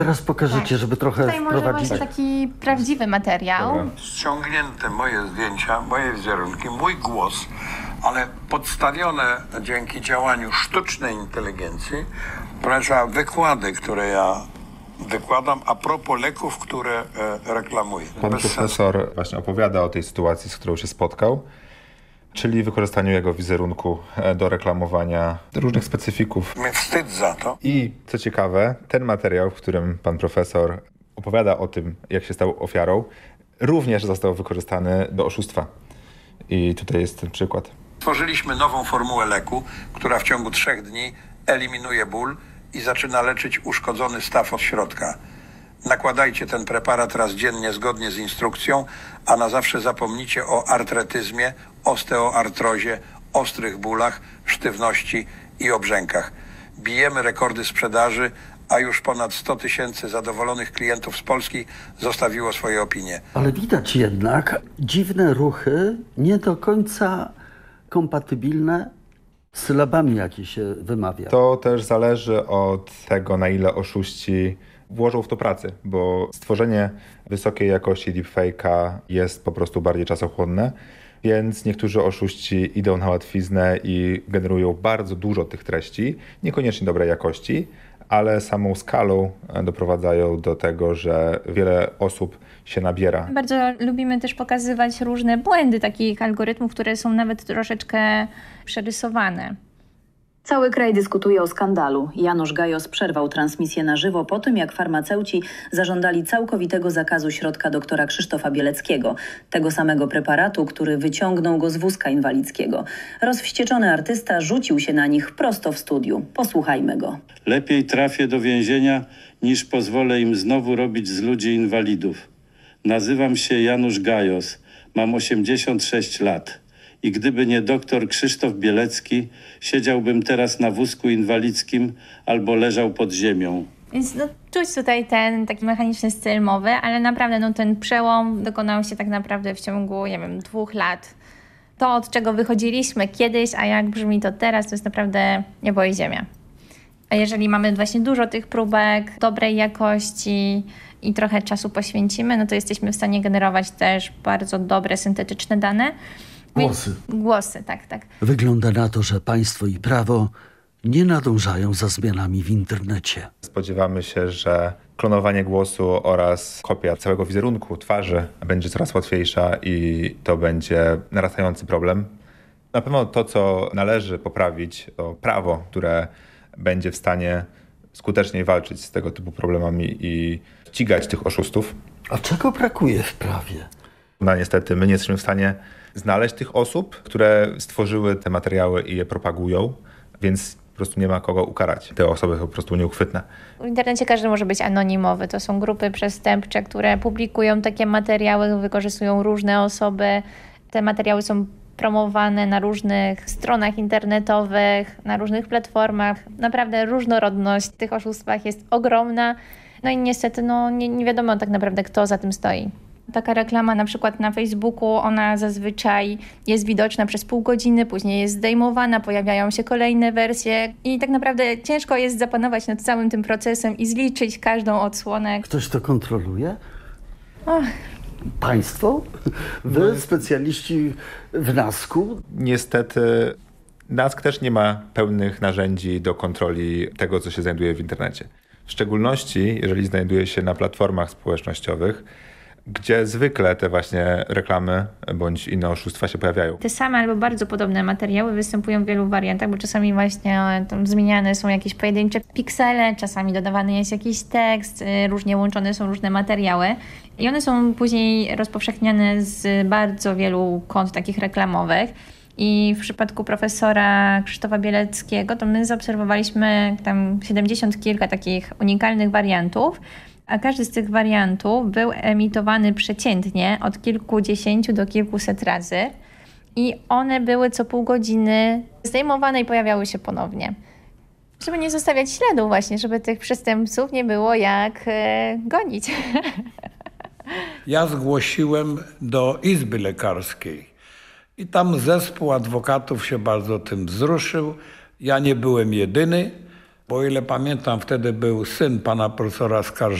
Teraz pokażecie, żeby trochę Tutaj może wprowadzić. właśnie taki prawdziwy materiał. Ściągnięte moje zdjęcia, moje wizerunki, mój głos, ale podstawione dzięki działaniu sztucznej inteligencji, proszę, wykłady, które ja wykładam a propos leków, które reklamuję. Pan profesor właśnie opowiada o tej sytuacji, z którą się spotkał, czyli wykorzystaniu jego wizerunku do reklamowania różnych specyfików. Mnie wstyd za to. I co ciekawe, ten materiał, w którym pan profesor opowiada o tym, jak się stał ofiarą, również został wykorzystany do oszustwa. I tutaj jest ten przykład. Stworzyliśmy nową formułę leku, która w ciągu 3 dni eliminuje ból i zaczyna leczyć uszkodzony staw od środka. Nakładajcie ten preparat raz dziennie zgodnie z instrukcją, a na zawsze zapomnijcie o artretyzmie, osteoartrozie, ostrych bólach, sztywności i obrzękach. Bijemy rekordy sprzedaży, a już ponad 100 000 zadowolonych klientów z Polski zostawiło swoje opinie. Ale widać jednak dziwne ruchy, nie do końca kompatybilne z sylabami, jakie się wymawia. To też zależy od tego, na ile oszuści włożą w to pracy, bo stworzenie wysokiej jakości deepfake'a jest po prostu bardziej czasochłonne, więc niektórzy oszuści idą na łatwiznę i generują bardzo dużo tych treści, niekoniecznie dobrej jakości, ale samą skalą doprowadzają do tego, że wiele osób się nabiera. Bardzo lubimy też pokazywać różne błędy takich algorytmów, które są nawet troszeczkę przerysowane. Cały kraj dyskutuje o skandalu. Janusz Gajos przerwał transmisję na żywo po tym, jak farmaceuci zażądali całkowitego zakazu środka doktora Krzysztofa Bieleckiego, tego samego preparatu, który wyciągnął go z wózka inwalidzkiego. Rozwścieczony artysta rzucił się na nich prosto w studiu. Posłuchajmy go. Lepiej trafię do więzienia, niż pozwolę im znowu robić z ludzi inwalidów. Nazywam się Janusz Gajos, mam 86 lat. I gdyby nie doktor Krzysztof Bielecki, siedziałbym teraz na wózku inwalidzkim albo leżał pod ziemią. Więc czuć tutaj ten taki mechaniczny styl mowy, ale naprawdę ten przełom dokonał się tak naprawdę w ciągu, 2 lat. To, od czego wychodziliśmy kiedyś, a jak brzmi to teraz, to jest naprawdę niebo i ziemia. A jeżeli mamy właśnie dużo tych próbek, dobrej jakości i trochę czasu poświęcimy, to jesteśmy w stanie generować też bardzo dobre, syntetyczne dane. Głosy, tak. Wygląda na to, że państwo i prawo nie nadążają za zmianami w internecie. Spodziewamy się, że klonowanie głosu oraz kopia całego wizerunku, twarzy będzie coraz łatwiejsza i to będzie narastający problem. Na pewno to, co należy poprawić, to prawo, które będzie w stanie skuteczniej walczyć z tego typu problemami i ścigać tych oszustów. A czego brakuje w prawie? No niestety my nie jesteśmy w stanie znaleźć tych osób, które stworzyły te materiały i je propagują, więc po prostu nie ma kogo ukarać. Te osoby są po prostu nieuchwytne. W internecie każdy może być anonimowy. To są grupy przestępcze, które publikują takie materiały, wykorzystują różne osoby. Te materiały są promowane na różnych stronach internetowych, na różnych platformach. Naprawdę różnorodność w tych oszustwach jest ogromna. No i niestety nie wiadomo tak naprawdę, kto za tym stoi. Taka reklama na przykład na Facebooku, ona zazwyczaj jest widoczna przez pół godziny, później jest zdejmowana, pojawiają się kolejne wersje i tak naprawdę ciężko jest zapanować nad całym tym procesem i zliczyć każdą odsłonę. Ktoś to kontroluje? Państwo? Wy, specjaliści w NASK-u? Niestety NASK też nie ma pełnych narzędzi do kontroli tego, co się znajduje w internecie. W szczególności, jeżeli znajduje się na platformach społecznościowych, gdzie zwykle te właśnie reklamy bądź inne oszustwa się pojawiają. Te same albo bardzo podobne materiały występują w wielu wariantach, bo czasami właśnie tam zmieniane są jakieś pojedyncze piksele, czasami dodawany jest jakiś tekst, różnie łączone są różne materiały i one są później rozpowszechniane z bardzo wielu kont takich reklamowych. I w przypadku profesora Krzysztofa Bieleckiego to my zaobserwowaliśmy tam 70 kilka takich unikalnych wariantów, a każdy z tych wariantów był emitowany przeciętnie od kilkudziesięciu do kilkuset razy i one były co pół godziny zdejmowane i pojawiały się ponownie. Żeby nie zostawiać śladów właśnie, żeby tych przestępców nie było jak gonić. Ja zgłosiłem do Izby Lekarskiej i tam zespół adwokatów się bardzo tym wzruszył. Ja nie byłem jedyny. Bo o ile pamiętam, wtedy był syn pana profesora Skarżyka,